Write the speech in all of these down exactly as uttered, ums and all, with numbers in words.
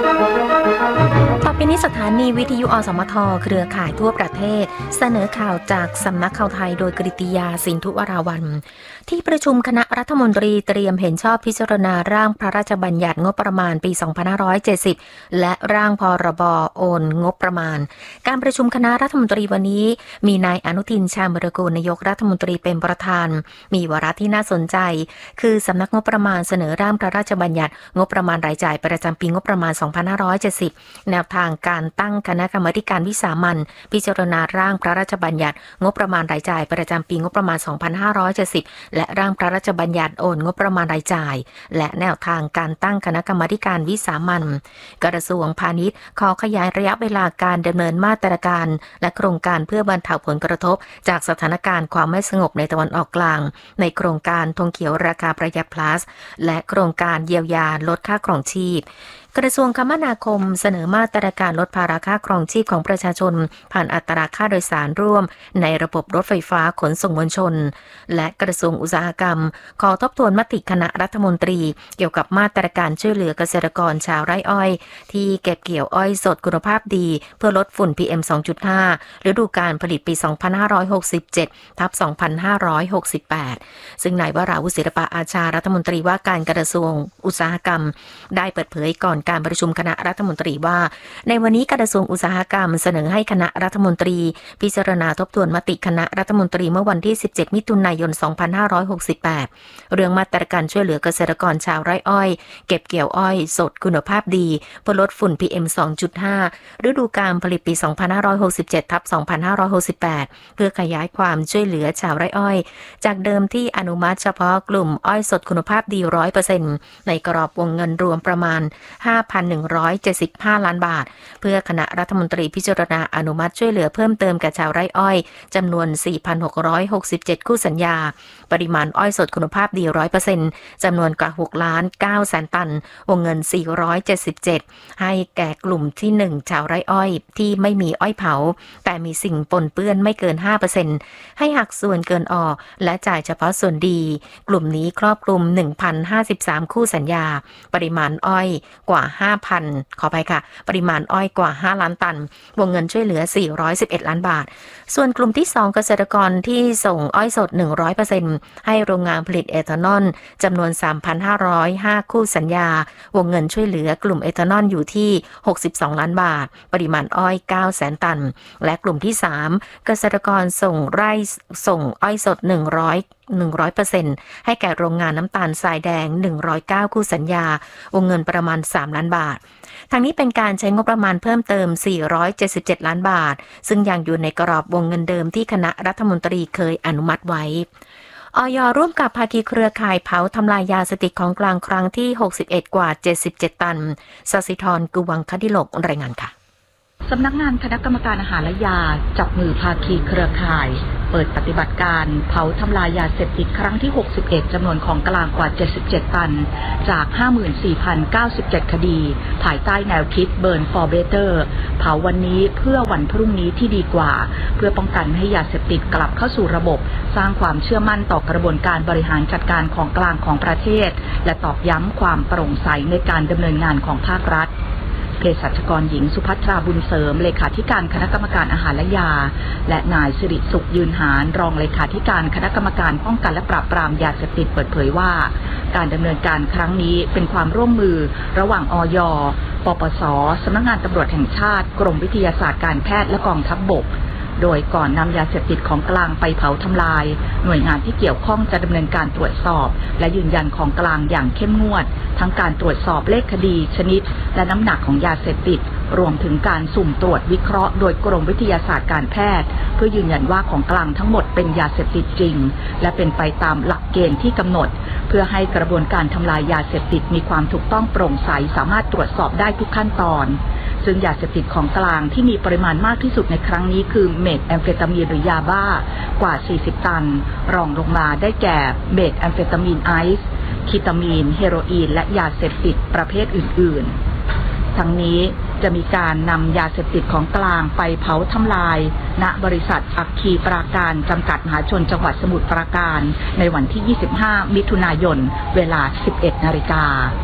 ต่อไปนี้สถานีวิทยุอสมทเครือข่ายทั่วประเทศเสนอข่าวจากสำนักข่าวไทยโดยกฤติยาสินธุวราวัลย์ที่ประชุมคณะรัฐมนตรีเตรียมเห็นชอบพิจารณาร่างพระราชบัญญัติงบประมาณปี สองพันห้าร้อยเจ็ดสิบ และร่างพรบโอนงบประมาณการประชุมคณะรัฐมนตรีวันนี้มีนายอนุทินชาญวิรากูลนายกรัฐมนตรีเป็นประธานมีวาระที่น่าสนใจคือสำนักงบประมาณเสนอร่างพระราชบัญญัติงบประมาณรายจ่ายประจำปีงบประมาณ สองพันห้าร้อยเจ็ดสิบ แนวทางการตั้งคณะกรรมาการวิสามัญพิจารณาร่างพระราชบัญญัติงบประมาณรายจ่ายประจำปีงบประมาณ สองพันห้าร้อยเจ็ดสิบ และร่างพระราชบัญญัติโอนงบประมาณรายจ่ายและแนวทางการตั้งคณะกรรมาการวิสามัญกระทรวงพาณิชย์ขอขยายระยะเวลาการดำเนินมาตรการและโครงการเพื่อบรรเทาผลกระทบจากสถานการณ์ความไม่สงบในตะวันออกกลางในโครงการธงเขียวราคาประหยัด plus และโครงการเยียวยาลดค่าครองชีพกระทรวงคมนาคมเสนอมาตรการลดภาระค่าครองชีพของประชาชนผ่านอัตราค่าโดยสารร่วมในระบบรถไฟฟ้าขนส่งมวลชนและกระทรวงอุตสาหกรรมขอทบทวนมติคณะรัฐมนตรีเกี่ยวกับมาตรการช่วยเหลือเกษตรกรชาวไร่อ้อยที่เก็บเกี่ยวอ้อยสดคุณภาพดีเพื่อลดฝุ่น พี เอ็ม สองจุดห้า ฤดูกาลผลิตปี สองพันห้าร้อยหกสิบเจ็ด ทับ สองพันห้าร้อยหกสิบแปด ซึ่งนายวราวุฒิศิลปะอาชารัฐมนตรีว่าการกระทรวงอุตสาหกรรมได้เปิดเผยก่อนการประชุมคณะรัฐมนตรีว่าในวันนี้กระทรวงอุตสาหกรรมเสนอให้คณะรัฐมนตรีพิจารณาทบทวนมติคณะรัฐมนตรีเมื่อวันที่สิบเจ็ดมิถุนายนสองพันห้าร้อยหกสิบแปดเรื่องมาตรการช่วยเหลือเกษตรกรชาวไร่อ้อยเก็บเกี่ยวอ้อยสดคุณภาพดีเพื่อลดฝุ่น พี เอ็ม สองจุดห้า ฤดูกาลผลิตปี สองพันห้าร้อยหกสิบเจ็ด ทับ สองพันห้าร้อยหกสิบแปด เพื่อขยายความช่วยเหลือชาวไร่อ้อยจากเดิมที่อนุมัติเฉพาะกลุ่มอ้อยสดคุณภาพดี หนึ่งร้อยเปอร์เซ็นต์ ในกรอบวงเงินรวมประมาณ ห้าพันหนึ่งร้อยเจ็ดสิบห้า ล้านบาทเพื่อคณะรัฐมนตรีพิจารณาอนุมัติช่วยเหลือเพิ่มเติมแก่ชาวไร่อ้อยจำนวน สี่พันหกร้อยหกสิบเจ็ด คู่สัญญาปริมาณอ้อยสดคุณภาพดี หนึ่งร้อยเปอร์เซ็นต์ จำนวนกว่าหกล้านเก้าแสนตันวงเงินสี่ร้อยเจ็ดสิบเจ็ดให้แก่กลุ่มที่หนึ่งชาวไร่อ้อยที่ไม่มีอ้อยเผาแต่มีสิ่งปนเปื้อนไม่เกิน ห้าเปอร์เซ็นต์ ให้หักส่วนเกินออกและจ่ายเฉพาะส่วนดีกลุ่มนี้ครอบคลุม หนึ่งพันห้าสิบสาม คู่สัญญาปริมาณอ้อยกว่า ห้าพัน ขออภัยค่ะปริมาณอ้อยกว่าห้าล้านตันวงเงินช่วยเหลือสี่ร้อยสิบเอ็ดล้านบาทส่วนกลุ่มที่สองเกษตรกรที่ส่งอ้อยสด หนึ่งร้อยเปอร์เซ็นต์ ให้โรงงานผลิตเอทานอลจำนวน สามพันห้าร้อยห้า คู่สัญญาวงเงินช่วยเหลือกลุ่มเอทานอลอยู่ที่หกสิบสองล้านบาทปริมาณอ้อยเก้าแสนตันและกลุ่มที่สามเกษตรกรส่งไร่ส่งอ้อยสดหนึ่งร้อย หนึ่งร้อยเปอร์เซ็นต์ ให้แก่โรงงานน้ำตาลทรายแดงหนึ่งร้อยเก้าคู่สัญญาวงเงินประมาณสามล้านบาททางนี้เป็นการใช้งบประมาณเพิ่มเติมสี่ร้อยเจ็ดสิบเจ็ดล้านบาทซึ่งยังอยู่ในกรอบวงเงินเดิมที่คณะรัฐมนตรีเคยอนุมัติไว้อย.ร่วมกับภาคีเครือข่ายเผาทำลายยาเสพติดของกลางครั้งที่หกสิบเอ็ดกว่าเจ็ดสิบเจ็ดตันสศิธรกุวังคดิโลกรายงานค่ะสำนักงานคณะกรรมการอาหารและยาจับมือภาคีเครือข่ายเปิดปฏิบัติการเผาทำลายยาเสพติดครั้งที่หกสิบเอ็ดจำนวนของกลางกว่าเจ็ดสิบเจ็ดตันจาก ห้าหมื่นสี่พันเก้าสิบเจ็ด คดีภายใต้แนวคิด Burn for Better เผาวันนี้เพื่อวันพรุ่งนี้ที่ดีกว่าเพื่อป้องกันให้ยาเสพติดกลับเข้าสู่ระบบสร้างความเชื่อมั่นต่อกระบวนการบริหารจัดการของกลางของประเทศและตอกย้ำความโปร่งใสในการดำเนินงานของภาครัฐเภสัชกรหญิงสุภัทราบุญเสริมเลขาธิการคณะกรรมการอาหารและยาและนายสิริสุขยืนหารรองเลขาธิการคณะกรรมการป้องกันและปราบปรามยาเสพติดเปิดเผยว่าการดำเนินการครั้งนี้เป็นความร่วมมือระหว่างอย.ปปส.สำนักงานตำรวจแห่งชาติกรมวิทยาศาสตร์การแพทย์และกองทัพบกโดยก่อนนำยาเสพติดของกลางไปเผาทำลายหน่วยงานที่เกี่ยวข้องจะดำเนินการตรวจสอบและยืนยันของกลางอย่างเข้มงวดทั้งการตรวจสอบเลขคดีชนิดและน้ำหนักของยาเสพติดรวมถึงการสุ่มตรวจวิเคราะห์โดยกรมวิทยาศาสตร์การแพทย์เพื่อยืนยันว่าของกลางทั้งหมดเป็นยาเสพติดจริงและเป็นไปตามหลักเกณฑ์ที่กำหนดเพื่อให้กระบวนการทำลายยาเสพติดมีความถูกต้องโปร่งใสสามารถตรวจสอบได้ทุกขั้นตอนซึ่งยาเสพติดของกลางที่มีปริมาณมากที่สุดในครั้งนี้คือเมทแอมเฟตามีนหรือยาบ้ากว่าสี่สิบตันรองลงมาได้แก่เมทแอมเฟตามีนไอซ์คีตามีนเฮโรอีนและยาเสพติดประเภทอื่นๆทั้งนี้จะมีการนำยาเสพติดของกลางไปเผาทำลายณบริษัทอัคคีปราการจำกัดมหาชนจังหวัดสมุทรปราการในวันที่ยี่สิบห้ามิถุนายนเวลา สิบเอ็ดนาฬิกาส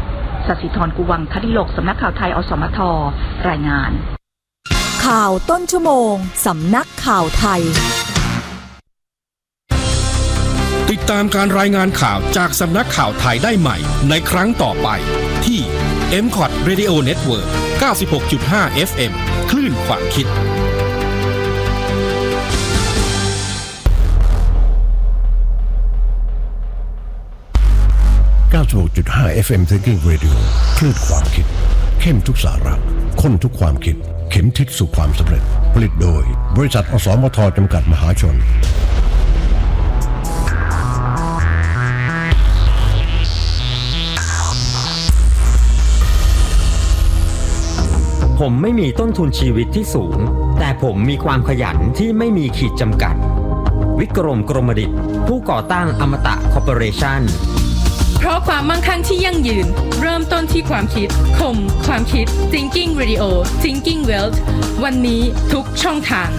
ศศิธรกุวังคดิโลกสำนักข่าวไทยอสมทรายงานข่าวต้นชั่วโมงสำนักข่าวไทยติดตามการรายงานข่าวจากสำนักข่าวไทยได้ใหม่ในครั้งต่อไปที่ เอ็ม ซี โอ ที Radio Network เก้าสิบหกจุดห้า เอฟ เอ็ม คลื่นความคิดเก้าสิบหกจุดห้า เอฟ เอ็ม Thinking Radio คลื่นความคิดเข้มทุกสาระข้นทุกความคิดเข็มทิศสู่ความสำเร็จผลิตโดยบริษัทอสมทจำกัดมหาชนผมไม่มีต้นทุนชีวิตที่สูงแต่ผมมีความขยันที่ไม่มีขีดจำกัดวิกรมกรมดิษฐ์ผู้ก่อตั้งอมตะคอร์ปอเรชั่นเพราะความมั่งคั่งที่ยั่งยืนเริ่มต้นที่ความคิดคมความคิด Thinking Radio Thinking Wealth วันนี้ทุกช่องทาง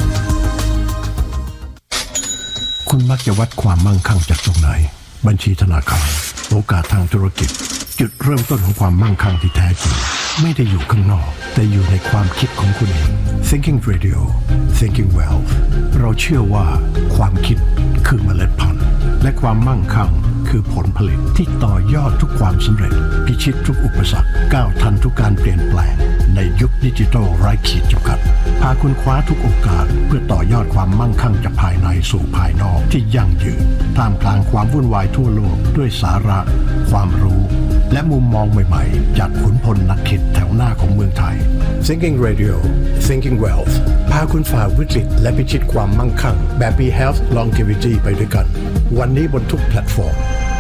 คุณมักจะวัดความมั่งคั่งจากตรงไหนบัญชีธนาคารโอกาสทางธุรกิจจุดเริ่มต้นของความมั่งคั่งที่แท้จริงไม่ได้อยู่ข้างนอกแต่อยู่ในความคิดของคุณเอง Thinking Radio Thinking Wealth เราเชื่อว่าความคิดคือเมล็ดพันธุ์และความมั่งคั่งคือผลผลิตที่ต่อยอดทุกความสำเร็จพิชิตทุกอุปสรรคก้าวทันทุกการเปลี่ยนแปลงในยุคดิจิทัลไร้ขีดจำกัดพาคุณคว้าทุกโอกาสเพื่อต่อยอดความมั่งคั่งจากภายในสู่ภายนอกที่ยั่งยืนท่ามกลางความวุ่นวายทั่วโลกด้วยสาระความรู้และมุมมองใหม่ๆจากขุนพลนักคิดแถวหน้าของเมืองไทย Thinking Radio Thinking Wealth พาคุณฝ่าวิกฤตและพิชิตความมั่งคั่งแบบ Health Longevity ไปด้วยกันวันนี้บนทุกแพลตฟอร์ม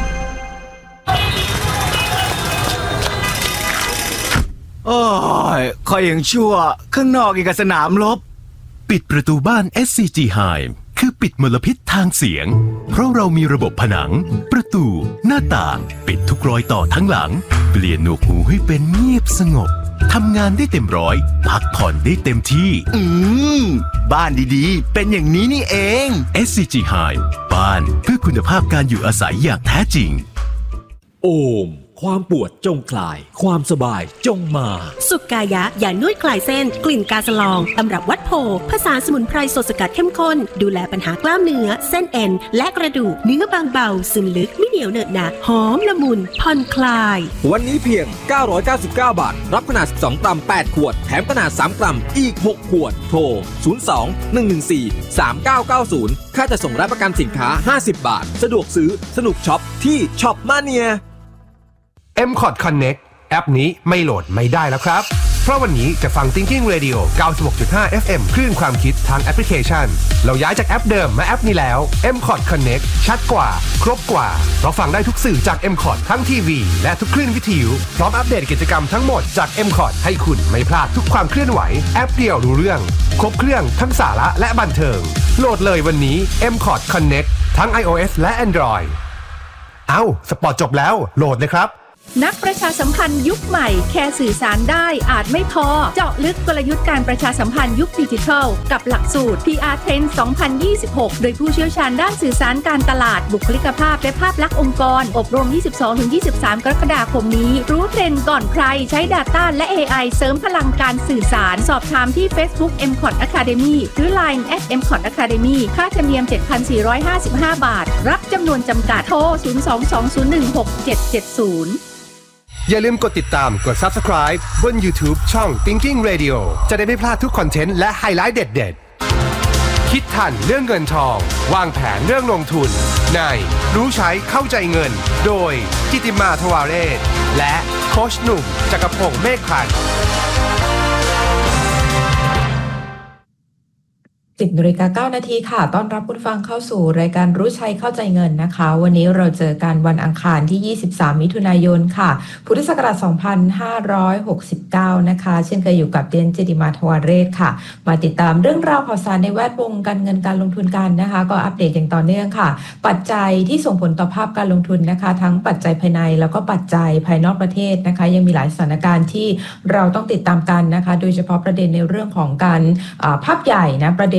โอ้ยคอยยังชั่วข้างนอกอีกกับสนามรบปิดประตูบ้าน เอส ซี จี Hive คือปิดมลพิษทางเสียงเพราะเรามีระบบผนังประตูหน้าต่างปิดทุกรอยต่อทั้งหลังเปลี่ยนหนวกหูให้เป็นเงียบสงบทำงานได้เต็มร้อยพักผ่อนได้เต็มที่อืมบ้านดีๆเป็นอย่างนี้นี่เองเอส ซี จี Hive บ้านเพื่อคุณภาพการอยู่อาศัยอย่างแท้จริงโอมความปวดจงคลายความสบายจงมาสุกายะยานวดคลายเส้นกลิ่นกาสลองตำรับวัดโพผสานสมุนไพรสดสกัดเข้มข้นดูแลปัญหากล้ามเนื้อเส้นเอ็นและกระดูกเนื้อบางเบาซึมลึกไม่เหนียวเหนอะหนะหอมละมุนผ่อนคลายวันนี้เพียงเก้าร้อยเก้าสิบเก้าบาทรับขนาดสิบสองกรัมแปดขวดแถมขนาดสามกรัมอีกหกขวดโทรศูนย์ สอง หนึ่ง หนึ่ง สี่ สาม เก้า เก้า ศูนย์ค่าจัดส่งและประกันสินค้าห้าสิบบาทสะดวกซื้อสนุกช็อปที่ช็อปมาเนียเอ็ม ซี โอ ที Connect แอปนี้ไม่โหลดไม่ได้แล้วครับเพราะวันนี้จะฟัง Thinking Radio เก้าสิบหกจุดห้า เอฟ เอ็ม คลื่นความคิดทางแอปพลิเคชันเราย้ายจากแอปเดิมมาแอปนี้แล้ว เอ็ม ซี โอ ที Connect ชัดกว่าครบกว่าเราฟังได้ทุกสื่อจาก เอ็ม ซี โอ ที ทั้งทีวีและทุกคลื่นวิทยุพร้อมอัปเดตกิจกรรมทั้งหมดจาก เอ็ม ซี โอ ที ให้คุณไม่พลาดทุกความเคลื่อนไหวแอปเดียวรู้เรื่องครบเครื่องทั้งสาระและบันเทิงโหลดเลยวันนี้ เอ็ม ซี โอ ที Connect ทั้ง iOS และ Android เอ้าสปอร์ตจบแล้วโหลดเลยครับนักประชาสัมพันธ์ยุคใหม่แค่สื่อสารได้อาจไม่พอเจาะลึกกลยุทธ์การประชาสัมพันธ์ยุคดิจิทัลกับหลักสูตร พี อาร์ Trend สองพันยี่สิบหกโดยผู้เชี่ยวชาญด้านสื่อสารการตลาดบุคลิกภาพและภาพลักษณ์องค์กรอบรม ยี่สิบสองถึงยี่สิบสาม กรกฎาคมนี้รู้เทรนด์ก่อนใครใช้ Data และ เอ ไอ เสริมพลังการสื่อสารสอบถามที่ Facebook เอ็ม ซี โอ ที Academy หรือ ไลน์ แอท เอ็ม ซี โอ ที Academy ค่าธรรมเนียม เจ็ดพันสี่ร้อยห้าสิบห้า บาทรับจำนวนจำกัดโทรศูนย์ สอง สอง ศูนย์ หนึ่ง หก เจ็ด เจ็ด ศูนย์อย่าลืมกดติดตามกด Subscribe บน YouTube ช่อง Thinking Radio จะได้ไม่พลาดทุกคอนเทนต์และไฮไลท์เด็ดๆคิดทันเรื่องเงินทองวางแผนเรื่องลงทุนในรู้ใช้เข้าใจเงินโดยกิติมาทวาเรศและโค้ชหนุ่มจักรพงษ์เมฆพันธ์สิบนาฬิกาเก้านาทีค่ะต้อนรับคุณฟังเข้าสู่รายการรู้ใช้เข้าใจเงินนะคะวันนี้เราเจอกันวันอังคารที่ยี่สิบสามมิถุนายนค่ะพุทธศักราชสองพันห้าร้อยหกสิบเก้านะคะเช่นเคยอยู่กับเดนจิติมาทวาเรศค่ะมาติดตามเรื่องราวข่าวสารในแวดวงการเงินการลงทุนกันนะคะก็อัปเดตอย่างต่อเนื่องค่ะปัจจัยที่ส่งผลต่อภาพการลงทุนนะคะทั้งปัจจัยภายในแล้วก็ปัจจัยภายนอกประเทศนะคะยังมีหลายสถานการณ์ที่เราต้องติดตามกันนะคะโดยเฉพาะประเด็นในเรื่องของการภาพใหญ่นะประเด็น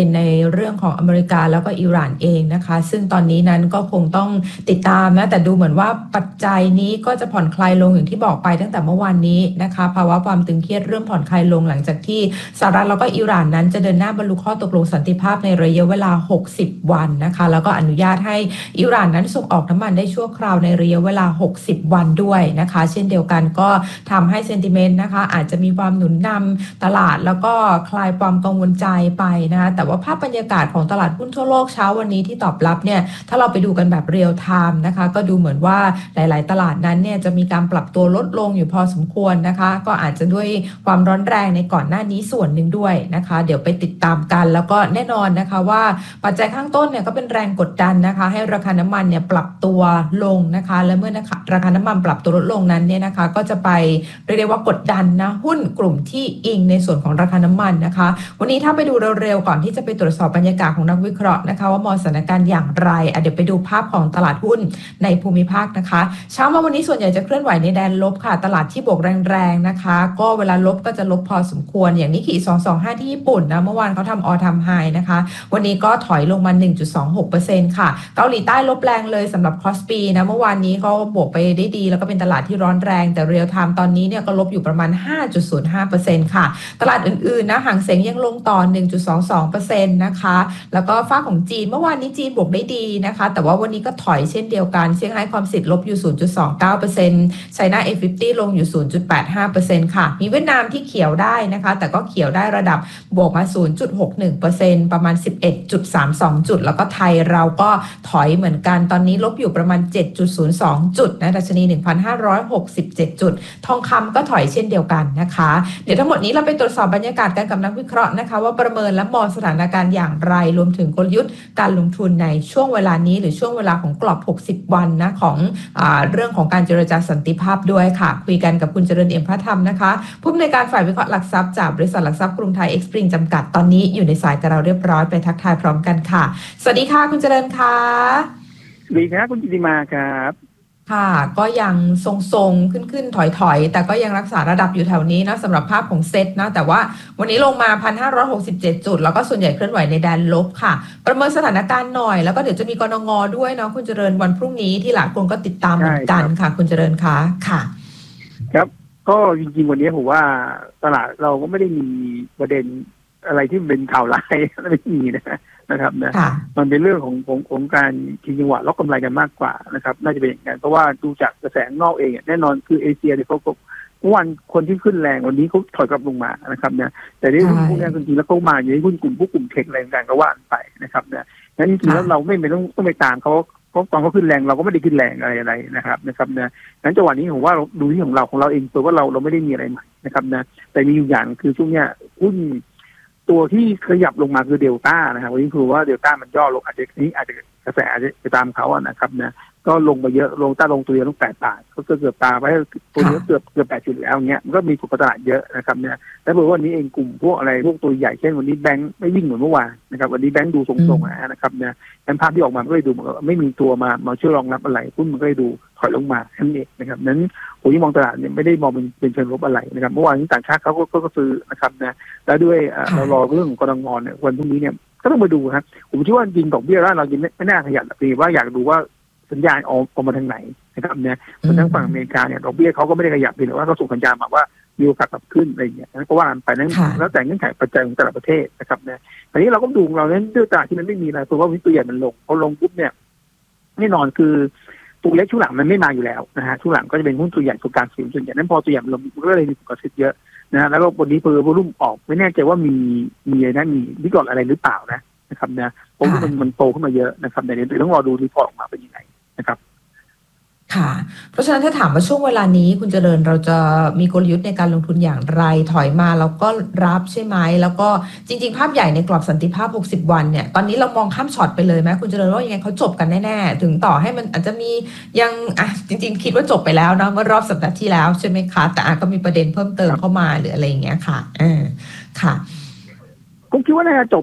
ในเรื่องของอเมริกาแล้วก็อิหร่านเองนะคะซึ่งตอนนี้นั้นก็คงต้องติดตามนะแต่ดูเหมือนว่าปัจจัยนี้ก็จะผ่อนคลายลงอย่างที่บอกไปตั้งแต่เมื่อวานนี้นะคะภาวะความตึงเครียดเริ่มผ่อนคลายลงหลังจากที่สหรัฐแล้วก็อิหร่านนั้นจะเดินหน้าบรรลุข้อตกลงสันติภาพในระยะเวลาหกสิบวันนะคะแล้วก็อนุญาตให้อิหร่านนั้นส่งออกน้ำมันได้ชั่วคราวในระยะเวลาหกสิบวันด้วยนะคะเช่นเดียวกันก็ทำให้เซนติเมนต์นะคะอาจจะมีความหนุนนำตลาดแล้วก็คลายความกังวลใจไปนะคะแต่ว่าภาพบรรยากาศของตลาดหุ้นทั่วโลกเช้าวันนี้ที่ตอบรับเนี่ยถ้าเราไปดูกันแบบเรียลไทม์นะคะก็ดูเหมือนว่าหลายๆตลาดนั้นเนี่ยจะมีการปรับตัวลดลงอยู่พอสมควรนะคะก็อาจจะด้วยความร้อนแรงในก่อนหน้านี้ส่วนหนึ่งด้วยนะคะเดี๋ยวไปติดตามกันแล้วก็แน่นอนนะคะว่าปัจจัยข้างต้นเนี่ยก็เป็นแรงกดดันนะคะให้ราคาน้ำมันเนี่ยปรับตัวลงนะคะและเมื่อราคาน้ำมันปรับตัวลดลงนั้นเนี่ยนะคะก็จะไปเรียกได้ว่ากดดันนะหุ้นกลุ่มที่อิงในส่วนของราคาน้ำมันนะคะวันนี้ถ้าไปดูเร็วๆก่อนที่จะไปตรวจสอบบรรยากาศของนักวิเคราะห์นะคะว่ามองสถานการณ์อย่างไรอ่ะเดี๋ยวไปดูภาพของตลาดหุ้นในภูมิภาคนะคะเช้ามาวันนี้ส่วนใหญ่จะเคลื่อนไหวในแดนลบค่ะตลาดที่บวกแรงๆนะคะก็เวลาลบก็จะลบพอสมควรอย่างนิกเกิลสองสองห้าที่ญี่ปุ่นนะเมื่อวานเขาทำออลไทม์ไฮนะคะวันนี้ก็ถอยลงมา หนึ่งจุดสองหกเปอร์เซ็นต์ ค่ะเกาหลีใต้ลบแรงเลยสำหรับคอสปีนะเมื่อวานนี้เขาบวกไปได้ดีแล้วก็เป็นตลาดที่ร้อนแรงแต่เรียลไทม์ตอนนี้เนี่ยก็ลบอยู่ประมาณ ห้าจุดศูนย์ห้าเปอร์เซ็นต์ ค่ะตลาดอื่นๆนะหางเส็งยังลงต่อ หนึ่งจุดสองสองเปอร์เซ็นต์ นะคะแล้วก็ฝ้าของจีนเมื่อวานนี้จีนบวกได้ดีนะคะแต่ว่าวันนี้ก็ถอยเช่นเดียวกันเซี่ยงไฮ้คอมโพสิตลบอยู่ ศูนย์จุดสองเก้าเปอร์เซ็นต์ ไชน่า เอ ห้าสิบ ลงอยู่ ศูนย์จุดแปดห้าเปอร์เซ็นต์ ค่ะมีเวียดนามที่เขียวได้นะคะแต่ก็เขียวได้ระดับบวกมา ศูนย์จุดหกหนึ่งเปอร์เซ็นต์ ประมาณ สิบเอ็ดจุดสามสอง จุดแล้วก็ไทยเราก็ถอยเหมือนกันตอนนี้ลบอยู่ประมาณ เจ็ดจุดศูนย์สอง จุดนะดัชนี หนึ่งพันห้าร้อยหกสิบเจ็ด จุดทองคำก็ถอยเช่นเดียวกันนะคะเดี๋ยวทั้งหมดนี้เราไปตรวจสอบบรรยากาศกันกับนักวิเคราะห์นะคะว่าประเมินและมองสถานการณ์อย่างไรรวมถึงกลยุทธ์การลงทุนในช่วงเวลานี้หรือช่วงเวลาของกรอบหกสิบวันนะของอ่าเรื่องของการเจรจาสันติภาพด้วยค่ะคุยกันกับคุณเจริญเอี่ยมพระธรรมนะคะผู้อำนวยการฝ่ายวิเคราะห์หลักทรัพย์จากบริษัทหลักทรัพย์กรุงไทยเอ็กซ์ปริงจำกัดตอนนี้อยู่ในสายกับเราเรียบร้อยไปทักทายพร้อมกันค่ะสวัสดีค่ะคุณเจริญค่ะสวัสดีครับคุณจิติมาครับค่ะก็ยังทรงๆขึ้นๆถอยๆแต่ก็ยังรักษาระดับอยู่แถวนี้นะสำหรับภาพของเซตนะแต่ว่าวันนี้ลงมา หนึ่งพันห้าร้อยหกสิบเจ็ด จุดแล้วก็ส่วนใหญ่เคลื่อนไหวในแดนลบค่ะประเมินสถานการณ์หน่อยแล้วก็เดี๋ยวจะมีกนง.ด้วยเนาะคุณเจริญวันพรุ่งนี้ที่หลายคนก็ติดตามเหมือนกันค่ะคุณเจริญคะค่ะครับก็จริงๆวันนี้ผมว่าตลาดเราก็ไม่ได้มีประเด็นอะไรที่เป็นข่าวร้ายไม่มีนะนะครับนะมันเป็นเรื่องของของของการชิงจังหวะล็อกกำไรกันมากกว่านะครับน่าจะเป็นอย่างนั้นเพราะว่าดูจากกระแสนอกเองแน่นอนคือเอเชียเนี่ยเขาเมื่อวานคนที่ขึ้นแรงวันนี้เขาถอยกลับลงมานะครับนะแต่ในหุ้นพวกนี้จริงๆแล้วเขามาอยู่ในหุ้นกลุ่มพวกกลุ่มเทคแรงกันก็ว่าไปนะครับนะงั้นจริงๆแล้วเราไม่ไม่ต้องต้องไปตามเขาเพราะตอนเขาขึ้นแรงเราก็ไม่ได้ขึ้นแรงอะไรอะไรนะครับนะครับนะงั้นจังหวะนี้ผมว่าดูที่ของเราของเราเองตัวว่าเราเราไม่ได้มีอะไรใหม่นะครับนะแต่มีอยู่อย่างคือช่วงเนี้ยหุ้นตัวที่ขยับลงมาคือเดลต้านะครับวันนี้คือว่าเดลต้ามันย่อลงอาจจะนี้อาจจะกระแสอาจจะไปตามเขาอ่ะนะครับนะก็ลงมาเยอะลงต้าลงตัวเดียวลงแปดบาทก็เกือบตาไปตัวนี้เกือบเกือบแปดจุดแล้วเงี้ยมันก็มีผลกระทบเยอะนะครับเนี่ยแล้วบอกว่าวันนี้เองกลุ่มพวกอะไรพวกตัวใหญ่เช่นวันนี้แบงค์ไม่วิ่งเหมือนเมื่อวานนะครับวันนี้แบงค์ดูทรงๆนะครับเนี่ยงั้นภาพที่ออกมาก็เลยดูเหมือนไม่มีตัวมามาช่วยรองรับอะไรหุ้นมันก็เลยดูถอยลงมาแค่นี้นะครับนั้นผมยังมองตลาดเนี่ยไม่ได้มองเป็นเป็นเชิงลบอะไรนะครับเมื่อวานนี้ต่างชาติเขาก็ก็ซื้อนะครับนะแล้วด้วยเรารอเรื่องของกนง.เนี่ยวันพรุ่งนี้เนี่ยก็ต้องมาดูครับผมคิดว่าจริงดอกเบี้ยแล้วเรายังไม่น่าขยับแต่ว่าอยากดูว่าสัญญาณออกออกมาทางไหนนะครับเนี่ยทางฝั่งอเมริกาเนี่ยดอกเบี้ยเขาก็ไม่ได้ขยับแต่ว่าเขาส่งสัญญาณมาว่ามีโอกาสปรับขึ้นอะไรอย่างเงี้ยนั่นก็ว่าไปนั้นแล้วแต่เงื่อนไขปัจจัยของแต่ละประเทศนะครับเนี่ยอันนี้เราก็ดูเราเน้นด้วยตลาดที่มันไม่มีอะไรตัวว่าวิตัวใหญ่มันลงพอลงปุ๊บเนี่ยแน่นอนคือตัวเล็กช่วงหลังมันไม่มาอยู่แล้วนะฮะช่วงหลังก็จะเป็นหุ้นตัวใหญ่ตัวกลางสูงส่วนใหญ่นั้นพอตัวใหญ่ลงมันก็เลยมีผลกระทบเยอะนะแล้วก็วันนี้เพิ่มวอลุ่มออกไม่แน่ใจว่ามีมีอะไรนะมีวิกฤตอะไรหรือเปล่านะนะครับเนี่ยเพราะว่ามันมันโตขึ้นมาเยอะนะครับแต่เดี๋ยวต้องรอดูรีพอร์ตออกมาเป็นยังไงนะครับค่ะเพราะฉะนั้นถ้าถามว่าช่วงเวลานี้คุณเจริญเราจะมีกลยุทธ์ในการลงทุนอย่างไรถอยมาแล้วก็รับใช่ไหมแล้วก็จริงๆภาพใหญ่ในกรอบสันติภาพหกสิบวันเนี่ยตอนนี้เรามองข้ามช็อตไปเลยไหมคุณเจริญว่ายังไงเขาจบกันแน่ๆถึงต่อให้มันอาจจะมียังอ่ะจริงๆคิดว่าจบไปแล้วเนาะเมื่อรอบสัปดาห์ที่แล้วใช่ไหมคะแต่อาจก็มีประเด็นเพิ่มเติมเข้ามาหรืออะไรอย่างเงี้ยค่ะเออค่ะผมคิดว่าน่าจะจบ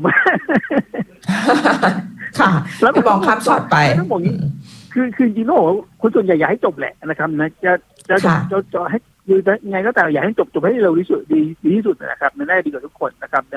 ค่ะแล้วมองข้ามช็อตไปคือคือจริงๆคนส่วนใหญ่อยากให้จบแหละนะครับนะจะจะจะจะให้คือยังไงก็แต่อยากให้จบจบให้เร็วที่สุดดีดีที่สุดนะครับมันได้ดีกว่าทุกคนนะครับนะ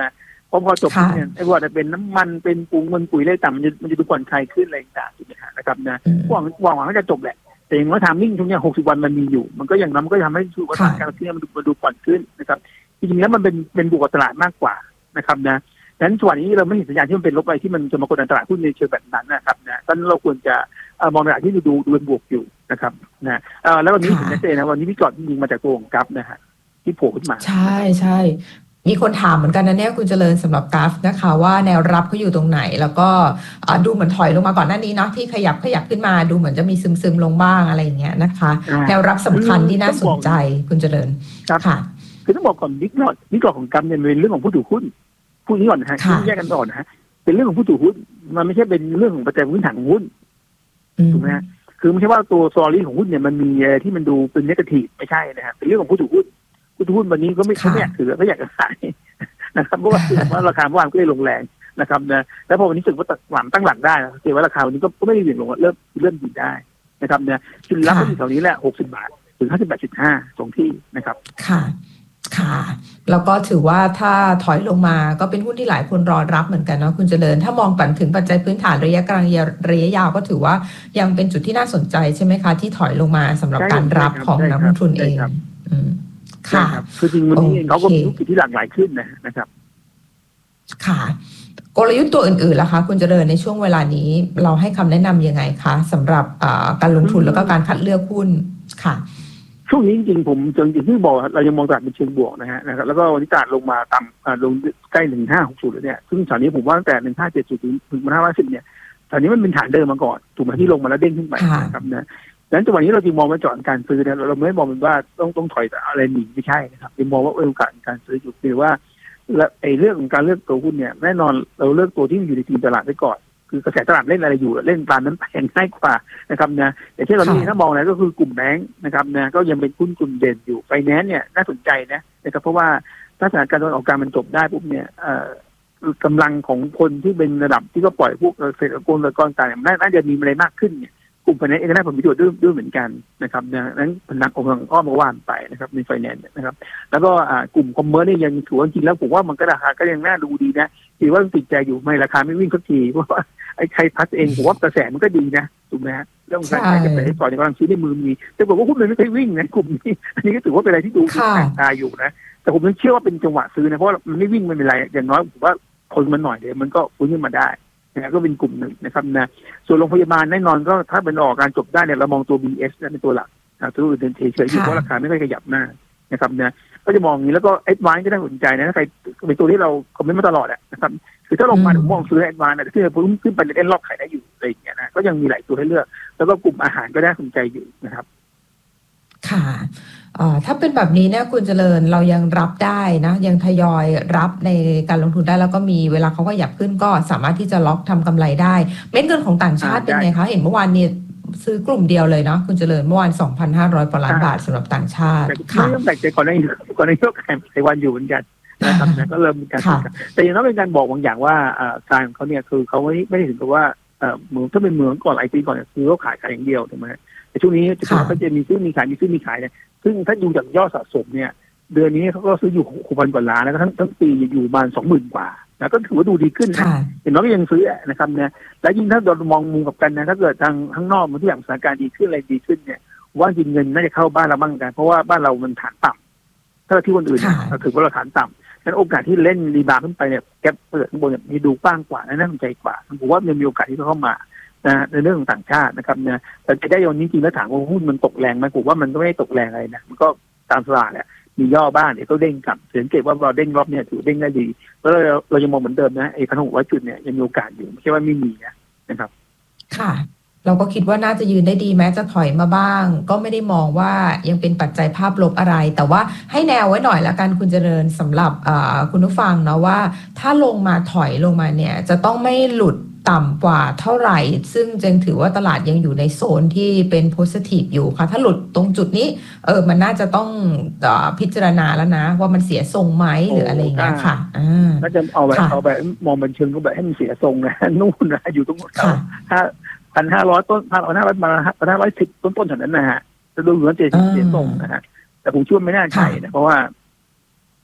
พอพอจบเนี่ยไอ้ว่าจะเป็นน้ำมันเป็นปูนมันปุ๋ยอะไรต่างมันจะมันจะดูผ่อนคลายขึ้นอะไรต่างๆนะครับนะหวังหวังหวังว่าจะจบแหละแต่อย่างว่าทามมิ่งช่วงนี้หกสิบวันมันมีอยู่มันก็อย่างนั้นมันก็ทำให้สุขภาพการซื้อมันดูมันดูผ่อนขึ้นนะครับจริงๆแล้วมันเป็นเป็นบวกกับตลาดมากกว่านะครับนะดังนั้นส่วนนี้เราไม่เห็นสัญญาณที่มันเป็นลบอะไรที่มันจะมากดดันตลาดหุ้นในเชิงแบบนั้นนะครับนะดังนั้นเราควรจะมองตลาดที่ดูดูเป็นบวกอยู่นะครับนะแล้ววันนี้ถึงจะเจนะวันนี้พี่กอดยิงมาจากตัวของกัฟนะฮะที่โผล่ขึ้นมาใช่ใช่มีคนถามเหมือนกันนะเนี่ยคุณเจริญสำหรับกัฟนะคะว่าแนวรับเขาอยู่ตรงไหนแล้วก็ดูเหมือนถอยลงมาก่อนหน้านี้เนาะที่ขยับขยับขึ้นมาดูเหมือนจะมีซึมซึมลงบ้างอะไรอย่างเงี้ยนะคะแนวรับสำคัญที่น่าสนใจคุณเจริญค่ะคือต้องบอกก่อนวิกฤตวิกฤตของกัฟเนี่ยเป็นเรื่องของผู้ถือหุ้นพูดนี้ก่อนนะฮะแยกกันก่อนนะฮะเป็นเรื่องของผู้ถือหุ้นมันไม่ใช่เป็นเรื่องของปัจจัยพื้นฐานของหุ้นถูกไหมฮะคือไม่ใช่ว่าตัวสตอรี่ของหุ้นเนี่ยมันมีที่มันดูเป็นเนกาทีฟไม่ใช่นะฮะเป็นเรื่องของผู้ถือหุ้นผู้ถือหุ้นวันนี้ก็ไม่ไม่อยากถือไม่อยากจะขายนะครับเพราะว่าว่าราคาเมื่อวานก็เลยลงแรงนะครับนะแล้วพอวันนี้สึกว่าหวังตั้งหลักได้นะเห็นว่าราคาวันนี้ก็ไม่ได้เหวี่ยงลงเริ่มเริ่มดีได้นะครับเนี่ยจุดรับก็อยู่แถวนี้แหละหกสิบบาทถึงห้าสิบแปดจุดห้าตรงที่นะครับค่ะค่ะแล้วก็ถือว่าถ้าถอยลงมาก็เป็นหุ้นที่หลายคนรอรับเหมือนกันเนาะคุณเจริญถ้ามองปันถึงปัจจัยพื้นฐานระยะกลางระยะยาวก็ถือว่ายังเป็นจุดที่น่าสนใจใช่ไหมคะที่ถอยลงมาสำหรับการรับของนักลงทุนเองค่ะคือจริงวันนี้เองเขาก็มีธุรกิจที่หลากหลายขึ้นนะนะครับค่ะกลยุทธ์ตัวอื่นๆล่ะคะคุณเจริญในช่วงเวลานี้เราให้คำแนะนำยังไงคะสำหรับการลงทุนแล้วก็การคัดเลือกหุ้นค่ะช่วงนี้จริงๆผมจริงๆที่บอกเรายังมองตลาดเป็นเชิงบวกนะฮะนะครับแล้วก็วันนี้ตลาดลงมาต่ำลงใกล้หนึ่งห้าหกศูนย์แล้วเนี่ยซึ่งตอนนี้ผมว่าตั้งแต่หนึ่งห้าเจ็ดศูนย์ถึงถึงห้าร้อยสิบเนี่ยตอนนี้มันเป็นฐานเดิมมาก่อนถูกไหมที่ลงมาแล้วเด้งขึ้นไปนะครับนะดังนั้นจังหวะนี้เราจึงมองว่าจอดการซื้อเนี่ยเราไม่มองเป็นว่าต้องต้องถอยอะไรหนีไม่ใช่นะครับจึงมองว่าโอกาสการซื้ออยู่คือว่าไอ้เรื่องของการเลือกตัวหุ้นเนี่ยแน่นอนเราเลือกตัวที่อยู่ในทีมตลาดไว้ก่อนคือกระแสตลาดเล่นอะไรอยู่เล่นตามนั้นแพงง่ายกว่านะครับนะแต่ที่เราที่ถ้ามองแล้วก็คือกลุ่มแบงค์นะครับนะก็ยังเป็นหุ้นกลุ่มเด่นอยู่ไฟแนนซ์เนี่ยน่าสนใจนะนะครับเพราะว่าถ้าสถานการณ์ตอนออกการมันจบได้ปุ๊บเนี่ยกำลังของคนที่เป็นระดับที่ก็ปล่อยพวกเกษตรกรและกรต่างๆน่าจะมีอะไรมากขึ้นเนี่ยกลุ่มไฟแนนซ์เองได้ผลประโยชน์ด้วยด้วยเหมือนกันนะครับนะนั้นพนักองค์กรอ้อมมาว่านไปนะครับในไฟแนนซ์นะครับแล้วก็กลุ่มคอมเมอร์สเนี่ยยังถือว่าจริงแล้วผมว่ามันก็ราคาก็ยังน่าดูดีนะถือว่าติดใจอยู่ไม่ราคาไม่วิ่งสักทีเพราะว่าไอ้ใครพัดเองผมว่ากระแสมันก็ดีนะถูกไหมฮะเรื่องการใช้กระแสให้ก่อนในกำลังซื้อในมือมีแต่บอกว่าหุ้นมันไม่เคยวิ่งนะกลุ่มนี้อันนี้ก็ถือว่าเป็นอะไรที่ดูแปลกตาอยู่นะแต่ผมยังเชื่อว่าเป็นจังหวะซื้อนะเพราะมันไม่วิ่งไม่เป็นไรอย่างน้อยผมว่าคนมันหน่อยเดี๋ยวมันก็ฟื้นขึ้นมาได้นะก็เป็นกลุ่มหนึ่งนะครับนะส่วนโรงพยาบาลแน่นอนก็ถ้าเป็นออกการจบได้เนี่ยเรามองตัว บี เอส เป็นตัวหลักตัวอื่นเดินเฉยๆอยู่เพราะราคาไม่ค่อยขยับหน้านะครับนะก็จะมองอย่างนี้แล้วก็แอดวานซ์ก็น่าสนใจนะถ้าใครเป็นตัวที่เราคอมเมนต์มาตลอดนะครับคือถ้าลงมาถึงมองซื้อแอดวานซ์นะที่จะพุ่งขึ้นไปเล่นรอบขายได้อยู่อะไรอย่างเงี้ยนะก็ยังมีหลายตัวให้เลือกแล้วก็กลุ่มอาหารก็น่าสนใจอยู่นะครับค่ะถ้าเป็นแบบนี้เนี่ยคุณเจริญเรายังรับได้นะยังทยอยรับในการลงทุนได้แล้วก็มีเวลาเขาก็หยับขึ้นก็สามารถที่จะล็อกทำกำไรได้เม็ดเงินของต่างชาติเป็นไงคะเห็นเมื่อวานนี้ซื้อกลุ่มเดียวเลยเนาะคุณเจริญเมื่อวาน สองพันห้าร้อย กว่าล้านบาทสำหรับต่างชาติค่ะไม่ต้องแปลกใจก่อนหน้านี้ก่อนหน้านี้ก็ขายไต้หวันอยู่เหมือนกันนะครับก็เริ่มมีการแต่อย่างนั้นเป็นการบอกบางอย่างว่าการเขาเนี่ยคือเขาไม่ไม่ได้ถึงกับว่าเหมือนถ้าเป็นเมืองก่อนหลายปีก่อนคือเขาขายขายอย่างเดียวถูกไหมแต่ช่วงนี้เขาจะมีซื้อมีขายมีซื้อมีขายเนี่ยซึ่งถ้าดูจากยอดสะสมเนี่ยเดือนนี้เขาก็ซื้ออยู่หกพันกว่าล้านแล้วก็ทั้งทั้งปีอยู่ประมาณสองหมื่นกว่าแล้วก็ถือว่าดูดีขึ้นนะเห็นว่าก็ยังซื้อนะครับเนี่ยแล้วยิ่งถ้าเรามองมุมกับกันนะถ้าเกิดทางข้างนอกมันทุกอย่างสถานการณ์ดีขึ้นอะไรดีขึ้นเนี่ยว่าจริงเงินน่าจะเข้าบ้านเราบ้างกันเพราะว่าบ้านเรามันฐานต่ำถ้าที่คนอื่นเราถือว่าเราฐานต่ำฉะนั้นโอกาสที่เล่นรีบาวขึ้นไปเนี่ยแก๊ปเปิดข้างบนเนี่ยมีดูกว้างกว่าน่าสนใจกว่าผมว่ามันมีโอกาสที่จะเข้ามานะในเรื่องของต่างชาตินะครับเนี่ยแต่จะได้ยนนี้จริงแล้วถามว่าหุ้นมันตกแรงไหมผมว่ามันก็ไม่ได้ตกแรงอะไรนะมันก็ตามตลาดแหละมีย่อบ้างเดี๋ยวก็เด้งกลับสังเกตว่าเราเด้งรอบเนี่ยถือเด้งได้ดีแล้วเราเรายังมองเหมือนเดิมนะไอ้พันหกร้อยจุดเนี่ยยังมีโอกาสอยู่ไม่ใช่ว่าไม่มีนะครับค่ะเราก็คิดว่าน่าจะยืนได้ดีแม้จะถอยมาบ้างก็ไม่ได้มองว่ายังเป็นปัจจัยภาพลบอะไรแต่ว่าให้แนวไว้หน่อยละกันคุณเจริญสำหรับคุณผู้ฟังเนาะว่าถ้าลงมาถอยลงมาเนี่ยจะต้องไม่หลุดต่ำกว่าเท่าไหร่ซึ่งจึงถือว่าตลาดยังอยู่ในโซนที่เป็นโพสิทีฟอยู่ค่ะถ้าหลุดตรงจุดนี้เออมันน่าจะต้องพิจารณาแล้วนะว่ามันเสียทรงไหมหรืออะไรอย่างเงี้ยค่ะอ่าน่าจะเอาแบบเอาแบบมองเป็นเชิงก็แบบให้มันเสียทรงนะนู่นนะอยู่ตรงนู้นถ้าพันห้าร้อยต้นพันห้าร้อยมาพันห้าร้อยสิบต้นต้นแถวนั้นนะฮะจะดูเหมือนจะเสียทรงนะฮะแต่ผมเชื่อไม่น่าใช่นะเพราะว่า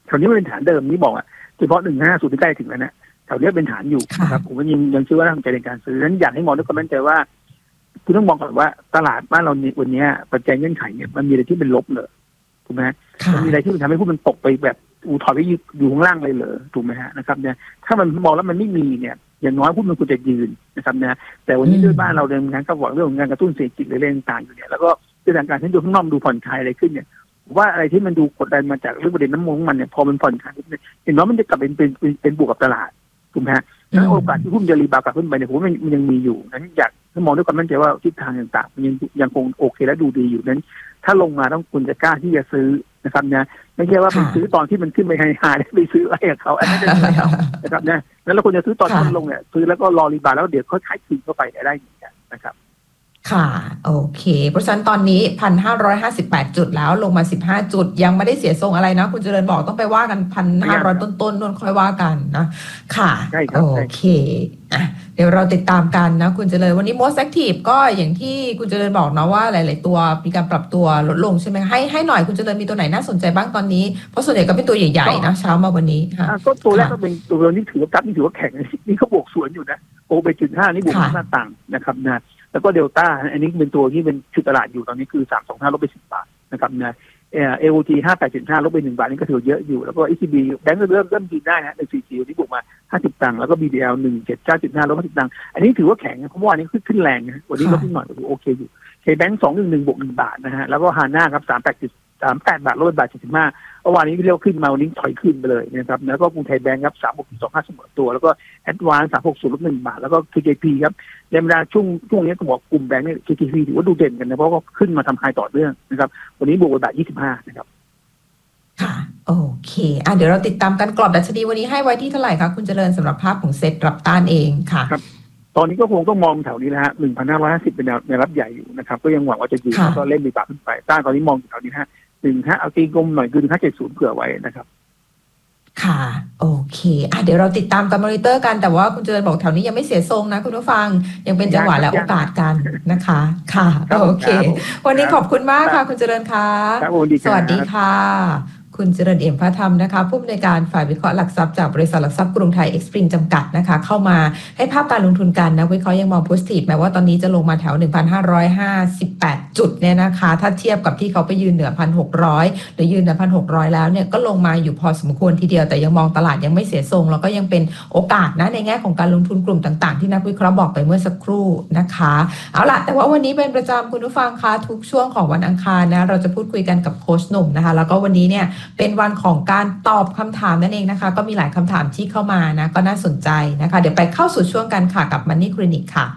แถวนี้มันเป็นฐานเดิมนี่บอกอ่ะเฉพาะหนึ่งห้าศูนย์ที่ใกล้ถึงแล้วนะแถวนี้เป็นฐานอยู่นะครับผมก็ยังยังเชื่อว่าน่าสนใจในการซื้อนั้นอยากให้มองด้วยความมั่นใจว่าคุณต้องมองก่อนว่าตลาดบ้านเราในวันนี้ปัจจัยเงื่อนไขเนี่ยมันมีอะไรที่เป็นลบเลยถูกไหมมันมีอะไรที่มันทำให้หุ้นมันตกไปแบบอูถอยไปอยู่ข้างล่างเลยเหรอถูกไหมฮะนะครับเนี่ยถ้ามันมองแล้วมันไม่มีเนี่ยอย่างน้อยหุ้นมันควรจะยืนนะครับนะแต่วันนี้ด้วยบ้านเราเรื่องงานก็บอกเรื่องของงานกระตุ้นเศรษฐกิจหรือเรื่องต่างๆอยู่เนี่ยแล้วก็เรื่องการที่ดูข้างนอกดูผ่อนคลายอะไรขึ้นเนี่ยว่าอะไรที่มันดูกดดันมาจากเรื่องประเด็นน้ำมันมันเนี่ยพอมันผ่อนคลายเห็นว่ามันจะกลับเป็นเป็นเป็นบวกกับตลาดถูกไหมฮะแล้วโอกาสที่หุ้นจะรีบาวกลับขึ้นไปเนี่ยผมว่ามันยังมีอยู่นั้นอยากให้มองด้วยความมั่นใจว่าทิศทางต่างๆมันยังยังคงโอเคและดูดีอยู่นั้นถ้าลงมาต้องคุณจะกล้าที่จะซื้อนะครับนะไม่ใช่ว่าไปซื้อตอนที่มันขึ้นไปไฮไฮแล้วไปซื้ออะไรกับเขาอันนั้นไม่เอานะครับนะแล้วเราควรจะซื้อตอนที่มันลงเนี่ยซื้อแล้วก็รอรีบาวแล้วเดี๋ยวค่อยๆคืนเข้าไปได้เหมือนกันนะครับค่ะโอเคเพราะฉะนั้นตอนนี้ หนึ่งพันห้าร้อยห้าสิบแปด จุดแล้วลงมาสิบห้าจุดยังไม่ได้เสียทรงอะไรนะคุณเจริญบอกต้องไปว่ากัน หนึ่งพันห้าร้อย ต้นๆนู่นค่อยว่ากันนะค่ะโอเคอ่ะเดี๋ยวเราติดตามกันนะคุณเจริญวันนี้ most active ก็อย่างที่คุณเจริญบอกนะว่าหลายๆตัวมีการปรับตัวลดลงใช่ไหมให้ให้หน่อยคุณเจริญมีตัวไหนน่าสนใจบ้างตอนนี้เพราะส่วนใหญ่ก็เป็นตัวใหญ่ๆนะเช้ามาวันนี้ค่ะก็ตัวแรกก็เป็นตัวนี้ถือว่ากั๊บนี่ถือว่าแข็งนี่เขาบวกสวนอยู่นะโอไปจุดห้านี่บวกหน้าต่างนะครับนะแล้วก็เดลต้าอันนี้เป็นตัวที่เป็นชุดตลาดอยู่ตอนนี้คือสามสองห้าลบไปสิบบาทนะครับนะเออ โอ ที ห้าแปดจุดห้าลบไปหนึ่งบาทนี่ก็ถือเยอะอยู่แล้วก็ อี ซี บี แบงก์ก็เริ่มเริ่มกินได้นะหนึ่งสี่สี่ที่บวกมาห้าสิบตังค์แล้วก็ บี ดี แอล หนึ่งเจ็ดเก้าจุดห้าลบห้าสิบตังค์อันนี้ถือว่าแข็งเพราะว่าอันนี้ขึ้นขึ้นแรงนะวันนี้ลดนิดหน่อยก็ถือโอเคอยู่เคแบงก์สองหนึ่งหนึ่งบวกหนึ่งบาทนะฮะแล้วก็ฮาน่าครับสามแปดจุดสามแปดบาทลดไปบาทเจ็ดสิบห้าเมื่อวานนี้เรียกขึ้นมาวันนี้ถอยขึ้นไปเลยนะครับแล้วก็กรุงไทยแบงก์ครับสามหกสองห้าเสมอตัวแล้วก็แอดวานซ์สามหกศูนย์ลบหนึ่งบาทแล้วก็ เค เจ พี ครับในเวลาช่วงช่วงนี้ก็บอกกลุ่มแบงก์เนี่ย เค เจ พี ถือว่าดูเด่นกันนะเพราะก็ขึ้นมาทำไฮต่อเนื่องนะครับวันนี้บวกไปบาทยี่สิบห้านะครับค่ะโอเคอ่ะเดี๋ยวเราติดตามกันกรอบดัชนีวันนี้ให้ไว้ที่เท่าไหร่คะคุณเจริญสำหรับภาพของเซ็ตรับต้านเองค่ะครับตอนนี้ก็คงต้องมองแถวนี้นะฮะหนึ่งพันห้าร้อยห้าสิบเป็นแนวแนวรับใหญ่อยู่นะครับก็ยังหวังว่าจะยืนแล้วก็เล่นมีปากขึ้นไปต้านตอนนี้มองแถวนี้ฮะหนึ่งห้าเอาตีกลมหน่อยคือหนึ่งห้าเจ็ดศูนย์เผื่อไว้นะครับค่ะโอเคอ่ะเดี๋ยวเราติดตามกันมอนิเตอร์กันแต่ว่าคุณเจริญบอกแถวนี้ยังไม่เสียทรงนะคุณผู้ฟังยังเป็นจังหวะและโอกาสกันนะคะค่ะโอเควันนี้ขอบคุณมากค่ะคุณเจริญค่ะสวัสดีค่ะคุณเจริญเอี่ยมพระธรรมนะคะผู้อำนวยการฝ่ายวิเคราะห์หลักทรัพย์จากบริษัทหลักทรัพย์กรุงไทยเอ็กซ์ปริงจำกัดนะคะเข้ามาให้ภาพการลงทุนกันนะวิเคราะห์ยังมองโพสิทีฟแม้ว่าตอนนี้จะลงมาแถว หนึ่งพันห้าร้อยห้าสิบแปด จุดเนี่ยนะคะถ้าเทียบกับที่เขาไปยืนเหนือ หนึ่งพันหกร้อย หรือยืนเหนือ หนึ่งพันหกร้อย แล้วเนี่ยก็ลงมาอยู่พอสมควรทีเดียวแต่ยังมองตลาดยังไม่เสียทรงแล้วก็ยังเป็นโอกาสนะในแง่ของการลงทุนกลุ่มต่างๆที่นักวิเคราะห์บอกไปเมื่อสักครู่นะคะเอาล่ะแต่ว่าวันนี้เป็นประจำคุณผู้ฟังคะทุกช่วงของวันอังคารนะเราจะพูดคุยกันกับโค้ชหนุ่มนะคะแล้วก็วันนี้เนี่ยเป็นวันของการตอบคำถามนั่นเองนะคะก็มีหลายคำถามที่เข้ามานะก็น่าสนใจนะคะเดี๋ยวไปเข้าสู่ช่วงกันค่ะกับ Money Clinic ค่ะ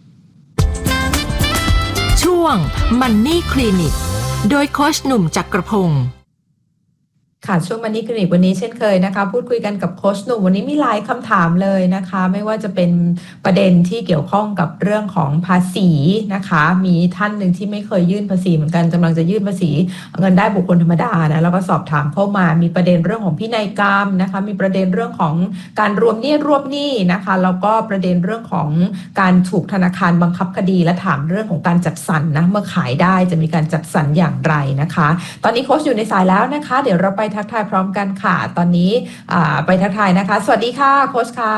ช่วง Money Clinic โดยโค้ชหนุ่มจักรพงศ์ค่ะช่วง Money Clinic วันนี้เช่นเคยนะคะพูดคุยกันกับโค้ชหนุ่มวันนี้มีหลายคำถามเลยนะคะไม่ว่าจะเป็นประเด็นที่เกี่ยวข้องกับเรื่องของภาษีนะคะมีท่านหนึ่งที่ไม่เคยยื่นภาษีเหมือนกันกำลังจะยื่นภาษีเงินได้บุคคลธรรมดานะแล้วก็สอบถามเข้ามามีประเด็นเรื่องของพินัยกรรมนะคะมีประเด็นเรื่องของการรวมหนี้รวบหนี้นะคะแล้วก็ประเด็นเรื่องของการถูกธนาคารบังคับคดีและถามเรื่องของการจัดสรร นะเมื่อขายได้จะมีการจัดสรรอย่างไรนะคะตอนนี้โค้ชอยู่ในสายแล้วนะคะเดี๋ยวเราไปทักทายพร้อมกันค่ะตอนนี้ไปทักทายนะคะสวัสดีค่ะโค้ชค่ะ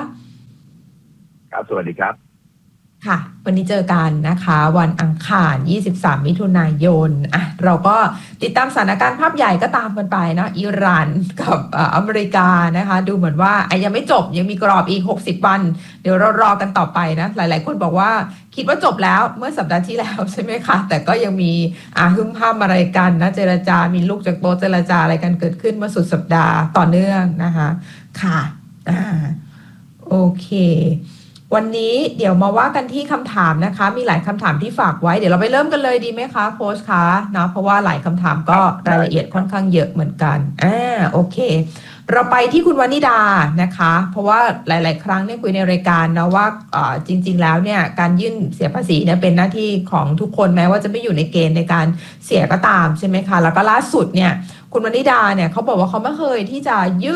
ครับสวัสดีครับค่ะวันนี้เจอกันนะคะวันอังคารยี่สิบสามมิถุนายนอ่ะเราก็ติดตามสถานการณ์ภาพใหญ่ก็ตามกันไปนะอิหร่านกับอเมริกานะคะดูเหมือนว่าไอ้ยังไม่จบยังมีกรอบอีกหกสิบวันเดี๋ยวเรารอกันต่อไปนะหลายๆคนบอกว่าคิดว่าจบแล้วเมื่อสัปดาห์ที่แล้วใช่ไหมคะแต่ก็ยังมีอาหึ่มห้ามอะไรกันนะเจรจามีลูกจากโต๊ะเจรจาอะไรกันเกิดขึ้นเมื่อสุดสัปดาห์ต่อเนื่องนะคะค่ะอ่าโอเควันนี้เดี๋ยวมาว่ากันที่คำถามนะคะมีหลายคำถามที่ฝากไว้เดี๋ยวเราไปเริ่มกันเลยดีไหมคะโค้ชคะนะเพราะว่าหลายคำถามก็รายละเอียดค่อนข้างเยอะเหมือนกันอ่าโอเคเราไปที่คุณวนิดานะคะเพราะว่าหลายๆครั้งเนี่ยคุยในรายการนะว่าจริงๆแล้วเนี่ยการยื่นเสียภาษีเนี่ยเป็นหน้าที่ของทุกคนแม้ว่าจะไม่อยู่ในเกณฑ์ในการเสียก็ตามใช่ไหมคะแล้วก็ล่าสุดเนี่ยคุณวนิดาเนี่ยเขาบอกว่าเขาไม่เคยที่จะยื่น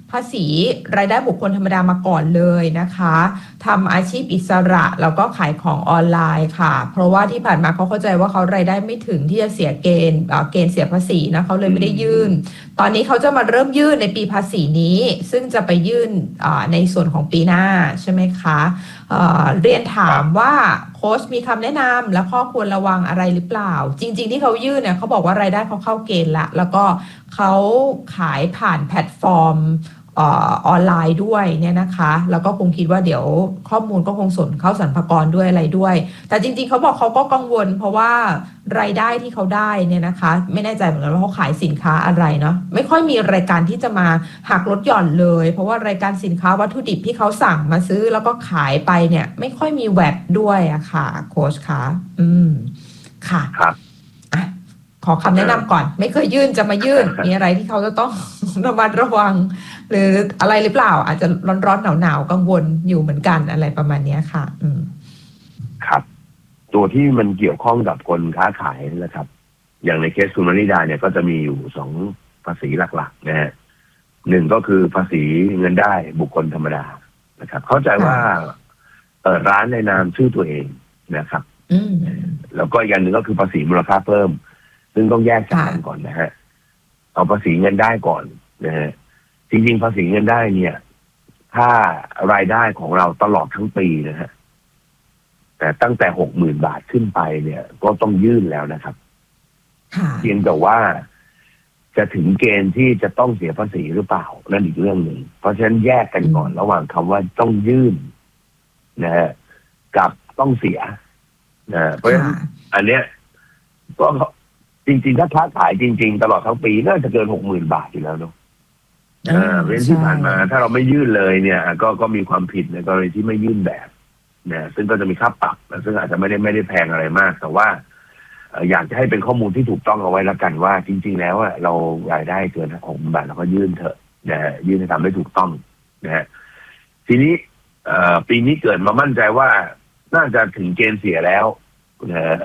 ภาษีรายได้บุคคลธรรมดามาก่อนเลยนะคะทำอาชีพอิสระแล้วก็ขายของออนไลน์ค่ะเพราะว่าที่ผ่านมาเขาเข้าใจว่าเขารายได้ไม่ถึงที่จะเสียเกณฑ์เกณฑ์เสียภาษีนะเขาเลยไม่ได้ยื่นตอนนี้เขาจะมาเริ่มยื่นในปีภาษีนี้ซึ่งจะไปยื่นในส่วนของปีหน้าใช่ไหมคะเอ่อเรียนถามว่าโค้ชมีคำแนะนำและข้อควรระวังอะไรหรือเปล่าจริงๆที่เขายื่นเนี่ยเขาบอกว่ารายได้เขาเข้าเกณฑ์ละแล้วก็เขาขายผ่านแพลตฟอร์มออนไลน์ด้วยเนี่ยนะคะแล้วก็คงคิดว่าเดี๋ยวข้อมูลก็คงส่งเข้าสรรพากรด้วยอะไรด้วยแต่จริงๆเขาบอกเขาก็กังวลเพราะว่ารายได้ที่เขาได้เนี่ยนะคะไม่แน่ใจเหมือนกันว่าเขาขายสินค้าอะไรเนาะไม่ค่อยมีรายการที่จะมาหักลดหย่อนเลยเพราะว่ารายการสินค้าวัตถุดิบที่เขาสั่งมาซื้อแล้วก็ขายไปเนี่ยไม่ค่อยมีแวตด้วยอะค่ะโค้ชคะอืมค่ะครับขอคำแนะนำก่อนไม่เคยยื่นจะมายื่น มีอะไรที่เขาจะต้องระมัดระวังหรืออะไรหรือเปล่าอาจจะร้อนๆหนาวๆกังวลอยู่เหมือนกันอะไรประมาณนี้ค่ะอืมครับตัวที่มันเกี่ยวข้องกับคนค้าขายนะครับอย่างในเคสคุณมณิดาเนี่ยก็จะมีอยู่สองภาษีหลักๆนะฮะหนึ่งก็คือภาษีเงินได้บุคคลธรรมดานะครับเข้าใจว่าเปิดร้านในนามชื่อตัวเองนะครับแล้วก็อีกอย่างหนึ่งก็คือภาษีมูลค่าเพิ่มซึ่งต้องแยกจากกันก่อนนะฮะเอาภาษีเงินได้ก่อนนะฮะจริงๆภาษีเงินได้เนี่ยถ้ารายได้ของเราตลอดทั้งปีนะฮะแต่ตั้งแต่หกหมื่นบาทขึ้นไปเนี่ยก็ต้องยื่นแล้วนะครับเพียงแต่ว่าจะถึงเกณฑ์ที่จะต้องเสียภาษีหรือเปล่านั่นอีกเรื่องหนึ่งเพราะฉะนั้นแยกกันก่อนระหว่างคำว่าต้องยื่นนะฮะกับต้องเสียนะเพราะฉะนั้นอันเนี้ยก็จริงๆถ้าค้าขายจริงๆตลอดทั้งปีน่าจะเกินหกหมื่นบาทอยู่แล้วเนาะอ่าเรื่องที่ผ่านมาถ้าเราไม่ยื่นเลยเนี่ยก็ก็มีความผิดในกรณีที่ไม่ยื่นแบบนะซึ่งก็จะมีค่าปรับซึ่งอาจจะไม่ได้ไม่ได้แพงอะไรมากแต่ว่าอยากจะให้เป็นข้อมูลที่ถูกต้องเอาไว้แล้วกันว่าจริงๆแล้วอะเรารายได้เกินหกหมื่นบาทเราก็ยื่นเถอะนะฮะยื่นให้ทำได้ถูกต้องนะฮะทีนี้ปีนี้เกิดมามั่นใจว่าน่าจะถึงเกณฑ์เสียแล้วนะฮะ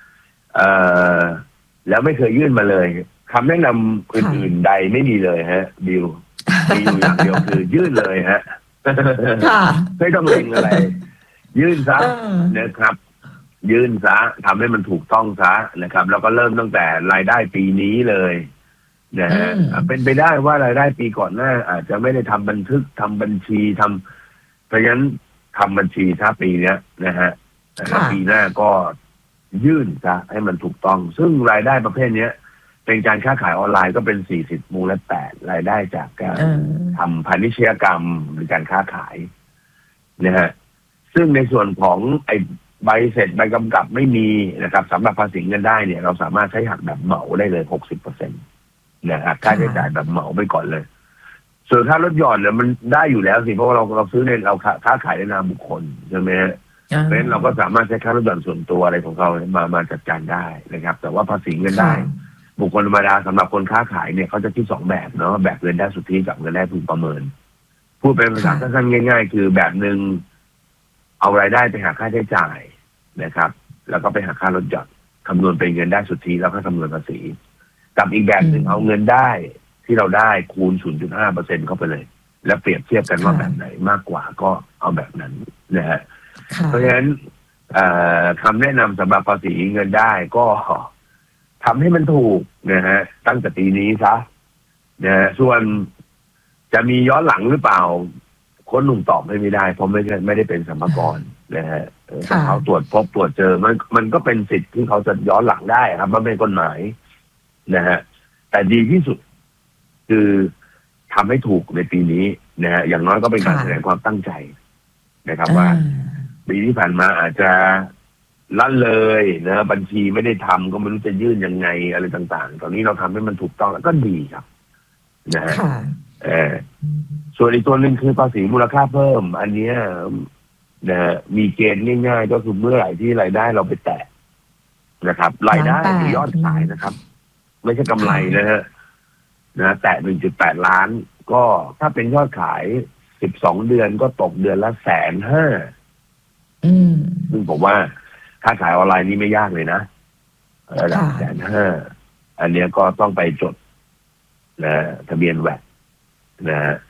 แล้วไม่เคยยื่นมาเลยคำแนะนำอื่นๆใดไม่มีเลยฮะบิวมีอยู่อย่างเดียวคือยื่นเลยฮะไม่ต้องเล็งอะไรยื่นซะนะครับยื่นซะทำให้มันถูกต้องซะนะครับแล้วก็เริ่มตั้งแต่รายได้ปีนี้เลยนะฮะเป็นไปได้ว่ารายได้ปีก่อนหน้าอาจจะไม่ได้ทำบันทึกทำบัญชีทำเพราะฉะนั้นทำบัญชีถ้าปีเนี้ยนะฮะแล้วปีหน้าก็ยื่นซะให้มันถูกต้องซึ่งรายได้ประเภทนี้เป็นการค้าขายออนไลน์ก็เป็นสี่สิบมูลแปดรายได้จากการทำพาณิชยกรรมหรือการค้าขายนะฮะซึ่งในส่วนของไอ้ใบเสร็จใบกำกับไม่มีนะครับสำหรับภาษีเงินได้เนี่ยเราสามารถใช้หักแบบเหมาได้เลยหกสิบเปอร์เซ็นต์นะครับค่าใช้จ่ายแบบเหมาไปก่อนเลยส่วนค่ารถหย่อนเนี่ยมันได้อยู่แล้วสิเพราะว่าเราเราซื้อในเราค้าขายในนามบุคคลใช่ไหมเพราะฉะนั้นเราก็สามารถใช้ค่ารถหย่อนส่วนตัวอะไรของเรามามาจัดการได้นะครับแต่ว่าภาษีเงินได้บุคคลธรรมดาสำหรับคนค้าขายเนี่ยเขาจะคิดสองแบบเนาะแบบเงินได้สุทธิกับเงินได้พึงประเมินพูดเป็นภาษาสั้นๆง่ายๆคือแบบหนึ่งเอารายได้ไปหาค่าใช้จ่ายนะครับแล้วก็ไปหาค่ารถหย่อนคำนวณเป็นเงินได้สุทธิแล้วก็คำนวณภาษีกับอีกแบบหนึ่งเอาเงินได้ที่เราได้คูณ ศูนย์จุดห้าเปอร์เซ็นต์ เข้าไปเลยแล้วเปรียบเทียบกันว่าแบบไหนมากกว่าก็เอาแบบนั้นนะฮะเพราะฉะนั้นคำแนะนำสำหรับภาษีเงินได้ก็ทำให้มันถูกนะฮะตั้งแต่ปีนี้ซะนะฮะส่วนจะมีย้อนหลังหรือเปล่าคนหนุ่มตอบไม่ได้เพราะไม่ไม่ได้เป็นสรรพากรนะฮะเขาตรวจพบตรวจเจอมันมันก็เป็นสิทธิ์ที่เขาจะย้อนหลังได้ครับมันเป็นกฎหมายนะฮะแต่ดีที่สุดคือทำให้ถูกในปีนี้นะฮะอย่างน้อยก็เป็นการแสดงความตั้งใจนะครับว่าปีที่ผ่านมาอาจจะลั่นเลยนะบัญชีไม่ได้ทำก็ไม่รู้จะยื่นยังไงอะไรต่างๆตอนนี้เราทำให้มันถูกต้องแล้วก็ดีครับนะฮะเออส่วนอีกตัวหนึ่งคือภาษีมูลค่าเพิ่มอันนี้นะมีเกณฑ์ง่ายๆก็คือเมื่อไหร่ที่รายได้เราไปแตะนะครับรายได้คือยอดขายนะครับไม่ใช่กำไรนะฮะนะแตะ หนึ่งจุดแปด ล้านก็ถ้าเป็นยอดขายสิบสองเดือนก็ตกเดือนละแสนห้าซึ่งผมว่าค้าขายออนไลน์นี่ไม่ยากเลยนะระดับแสนห้าอันนี้ก็ต้องไปจดนะทะเบียนแวดนะ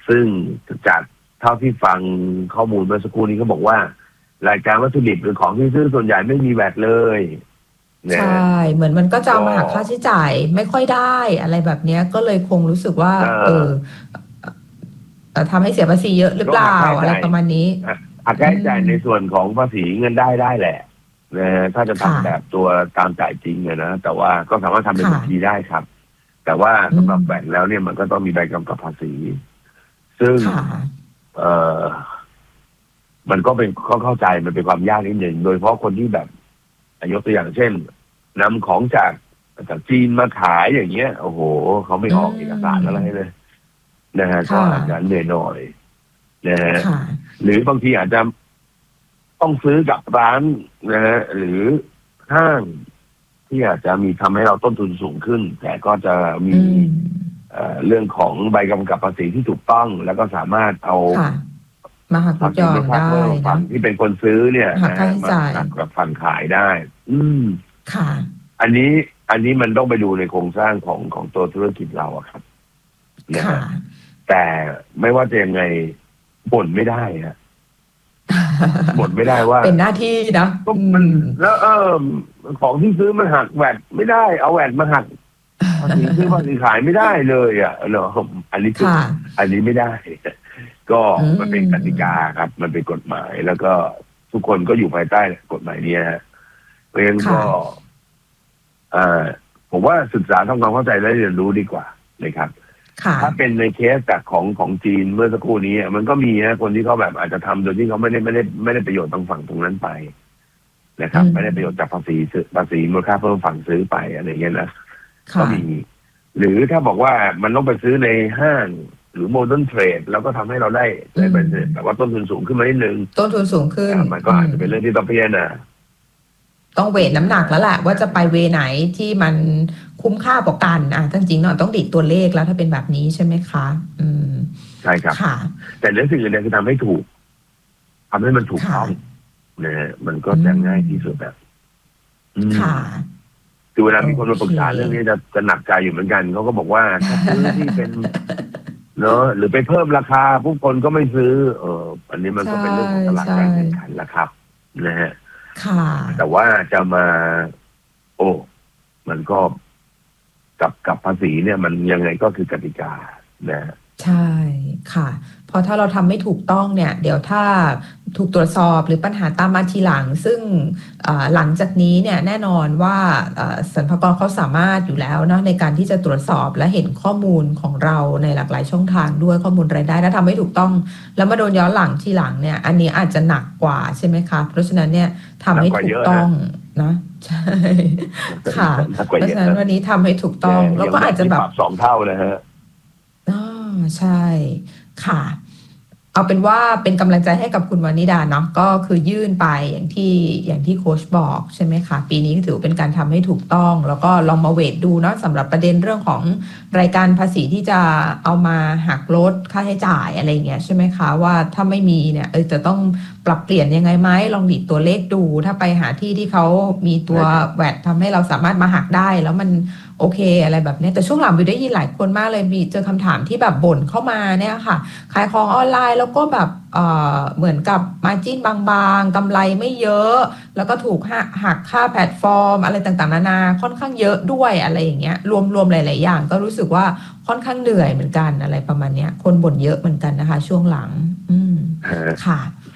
ซึ่งจากเท่าที่ฟังข้อมูลเมื่อสักครู่นี้เขาบอกว่ารายการวัตถุดิบหรือของที่ซื้อส่วนใหญ่ไม่มีแวตเลยใช่เหมือนมันก็จะมาหักค่าใช้จ่ายไม่ค่อยได้อะไรแบบนี้ก็เลยคงรู้สึกว่าเออทำให้เสียภาษีเยอะหรือเปล่าอะไรประมาณนี้หักค่าใช้จ่ายในส่วนของภาษีเงินได้ได้แหละนะฮะถ้าจะทำแบบตัวตามจ่ายจริงเนี่ยนะแต่ว่าก็สามารถทำเป็นบัญชีได้ครับ แต่ว่าสำหรับแบ่งแล้วเนี่ยมันก็ต้องมีใบกำกับภาษีซึ่งเออมันก็เป็นข้อเข้าใจมันเป็นความยากนิดหนึ่งโดยเฉพาะคนที่แบบยกตัวอย่างเช่นนำของจากจากจีนมาขายอย่างเงี้ยโอ้โหเขาไม่ออกเอกสารอะไรเลยนะฮะก็อาจจะเหนื่อยหน่อยนะฮะหรือบางทีอาจจะต้องซื้อกับร้านนะฮะหรือห้างที่อาจจะมีทำให้เราต้นทุนสูงขึ้นแต่ก็จะมีเอ่อเรื่องของใบกำกับภาษีที่ถูกต้องแล้วก็สามารถเอามาหักลดหย่อนได้นะที่เป็นคนซื้อเนี่ยนะมาหักกับฝั่งขายได้ อืมค่ะอันนี้อันนี้มันต้องไปดูในโครงสร้างของของตัวธุรกิจเราอะครับนะฮะแต่ไม่ว่าจะยังไงบ่นไม่ได้ฮะบ่นไม่ได้ว่าเป็นหน้าที่นะมันแล้วเออของที่ซื้อมันหักแวดไม่ได้เอาแวดมาหักภาษีซื้อภาษีขายไม่ได้เลยอ่ะเนาะอันนี้คืออันนี้ไม่ได้ก็มันเป็นกติกาครับมันเป็นกฎหมายแล้วก็ทุกคนก็อยู่ภายใต้กฎหมายนี้ฮะเพราะฉะนั้นก็อ่าผมว่าศึกษาทำความเข้าใจและเรียนรู้ดีกว่านะครับถ้าเป็นในเคสจากของของจีนเมื่อสักครู่นี้มันก็มีนะคนที่เขาแบบอาจจะทำโดยที่เขาไม่ได้ไม่ได้ไม่ได้ประโยชน์ตรงฝั่งตรงนั้นไปนะครับไม่ได้ประโยชน์จากภาษีภาษีมูลค่าเพิ่มฝั่งซื้อไปอะไรเงี้ยนะก็มีหรือถ้าบอกว่ามันต้องไปซื้อในห้างหรือโมเดิร์นเทรดแล้วก็ทำให้เราได้ได้เป็นแต่ว่าต้นทุนสูงขึ้นมานิดนึงต้นทุนสูงขึ้นมันก็อาจจะเป็นเรื่องที่ต้องพิจารณาต้องเวทน้ำหนักแล้วแหละว่าจะไปเวไหนที่มันคุ้มค่ากว่ากันอ่ะจริงๆเนาะต้องดิดตัวเลขแล้วถ้าเป็นแบบนี้ใช่ไหมคะอืมใช่ครับค่ะแต่เรื่องสิ่งอื่นใดคือทำให้ถูกทำให้มันถูกต้องนะมันก็จะง่ายที่สุดแบบค่ะคือเวลามีคนมาปรึกษาเรื่องนี้จะจะหนักใจอยู่เหมือนกันเขาก็บอกว่าถ้าซื้อที่เป็นเนาะหรือไปเพิ่มราคาผู้คนก็ไม่ซื้อเอออันนี้มันก็เป็นเรื่องของตลาดการแข่งขันละครับนะฮะแต่ว่าจะมาโอ้มันก็กับกับภาษีเนี่ยมันยังไงก็คือกติกานะใช่ค่ะพอถ้าเราทำไม่ถูกต้องเนี่ยเดี๋ยวถ้าถูกตรวจสอบหรือปัญหาตามมาทีหลังซึ่งหลังจากนี้เนี่ยแน่นอนว่าสรรพากรเขาสามารถอยู่แล้วเนาะในการที่จะตรวจสอบและเห็นข้อมูลของเราในหลากหลายช่องทางด้วยข้อมูลรายได้ถ้าทำไม่ถูกต้องแล้วมาโดนย้อนหลังทีหลังเนี่ยอันนี้อาจจะหนักกว่าใช่ไหมคะเพราะฉะนั้นเนี่ยทำให้ถูกต้องนะใช่ค่ะเพราะฉะนั้นวันนี้ทำให้ถูกต้องแล้วก็อาจจะแบบสองเท่าเลยฮะอ๋อใช่ค่ะเอาเป็นว่าเป็นกำลังใจให้กับคุณวานิดาเนาะก็คือยื่นไปอย่างที่อย่างที่โค้ชบอกใช่ไหมคะปีนี้ถือเป็นการทำให้ถูกต้องแล้วก็ลองมาเวทดูเนาะสำหรับประเด็นเรื่องของรายการภาษีที่จะเอามาหักลดค่าใช้จ่ายอะไรเงี้ยใช่ไหมคะว่าถ้าไม่มีเนี่ยเออจะต้องปรับเปลี่ยนยังไงไหมลองดิดตัวเลขดูถ้าไปหาที่ที่เขามีตัวแวดทำให้เราสามารถมาหักได้แล้วมันโอเคอะไรแบบนี้แต่ช่วงหลังวิวได้ยินหลายคนมากเลยมีเจอคำถามที่แบบบ่นเข้ามาเนี่ยค่ะขายของออนไลน์แล้วก็แบบเอ่อเหมือนกับมาร์จิ้นบางๆกำไรไม่เยอะแล้วก็ถูกหักค่าแพลตฟอร์มอะไรต่างๆนานาค่อนข้างเยอะด้วยอะไรอย่างเงี้ยรวมๆหลายๆอย่างก็รู้สึกว่าค่อนข้างเหนื่อยเหมือนกันอะไรประมาณเนี้ยคนบ่นเยอะเหมือนกันนะคะช่วงหลังอืมค่ะ